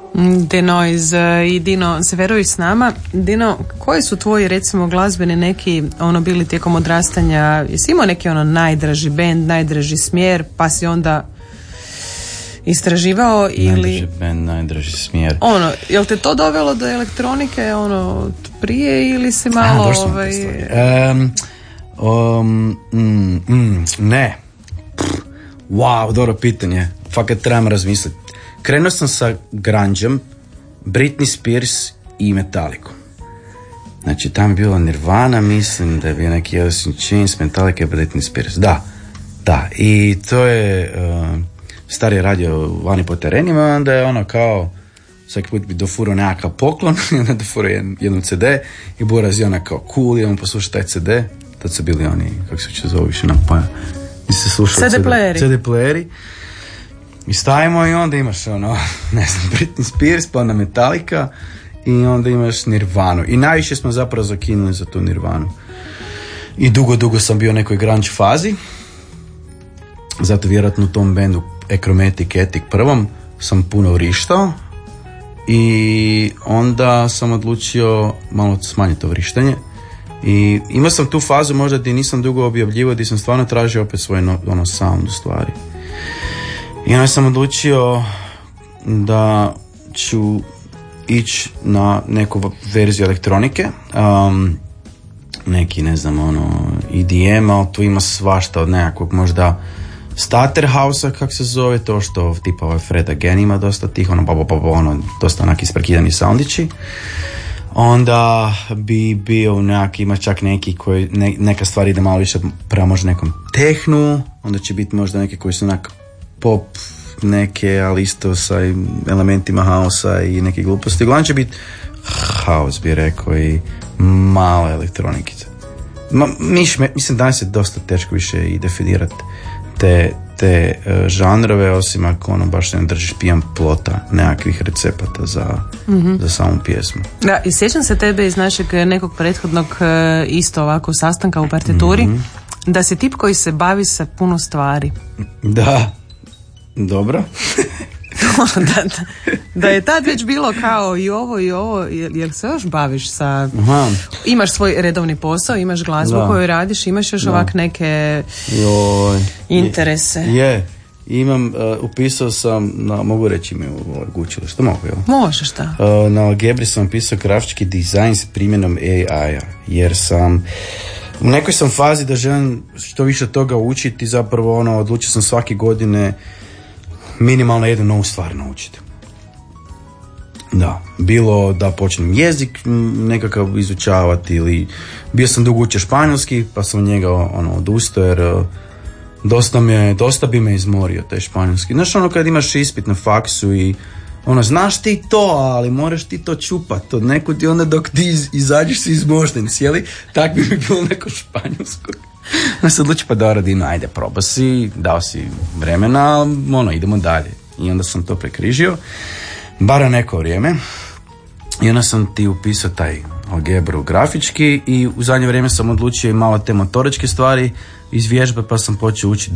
Denoise i Dino Severović s nama. Dino, koji su tvoji recimo glazbeni neki bili tijekom odrastanja? Jesi imao neki najdraži bend, najdraži smjer, pa si onda istraživao ili... Najdraži bend, najdraži smjer. Jel te to dovelo do elektronike prije ili si malo... Ne. Wow, dobro pitanje. Fakat trebam razmisliti. Krenuo sam sa grungeom, Britney Spears i Metallicom. Znači, tam je bila Nirvana, mislim da je bio neki Alice in Chains, Metallica i Britney Spears. Da. I to je stari radio vani po terenima, onda je kao svaki put bi dofurao nekakav poklon, i onda dofurao jednu CD i Buraz je kao cool, idemo poslušati taj CD. Tad su bili oni, kako se zove više napaja. CD playeri. I stavimo i onda imaš Britney Spears, pa onda Metallica i onda imaš Nirvanu. I najviše smo zapravo zakinuli za tu Nirvanu. I dugo sam bio u nekoj grunge fazi. Zato vjerojatno u tom bendu Acromatic Attic prvom sam puno vrištao i onda sam odlučio malo smanjiti to vrištanje. I imao sam tu fazu možda gdje nisam dugo objavljivao, gdje sam stvarno tražio opet svoj sound u stvari. I onda sam odlučio da ću ići na neku verziju elektronike, neki EDM, ali tu ima svašta od nekakvog možda starter house-a, kak se zove, to što tipa Fred Again ima dosta tih, dosta onaki isprekidani soundići. Onda bi bio ima čak neki koji, neka stvar ide malo više prema možda nekom tehnu, onda će biti možda neke koji su pop neke, ali isto sa elementima house-a i neke gluposti. Uglavnom će biti house, bi rekao, i mala elektronikica. Mislim, danas je dosta teško više i definirati te žanrove, osim ako baš ne držiš pijan plota nekakvih recepata za samu pjesmu. Da, i sjećam se tebe iz našeg nekog prethodnog isto ovako sastanka u partituri, da si tip koji se bavi sa puno stvari. Da, dobro. da je tad već bilo kao i ovo, jer se još baviš sa... Imaš svoj redovni posao, imaš glazbu koju radiš, imaš još ovak neke interese. Imam, upisao sam, mogu reći mi u učilištu, mogu, jel? Možeš, da. Na Algebri sam upisao grafički dizajn s primjenom AI-a, jer sam... U nekoj sam fazi da želim što više toga učiti, zapravo odlučio sam svake godine minimalno jednu novu stvar naučiti. Da, bilo da počnem jezik nekakav izučavati, ili bio sam dugo učio španjolski, pa sam od njega odustao, jer dosta bi me izmorio taj španjolski. Znaš, kad imaš ispit na faksu i znaš ti to, ali moraš ti to čupat od nekud i onda dok ti izađeš si izmožden, cijeli, tak bi mi bilo neko španjolsko. Onda se odluči, pa da radim, ajde, proba si, dao si vremena, idemo dalje. I onda sam to prekrižio, bara neko vrijeme, i onda sam ti upisao taj algebru grafički i u zadnje vrijeme sam odlučio i malo te motoričke stvari iz vježbe, pa sam počeo učiti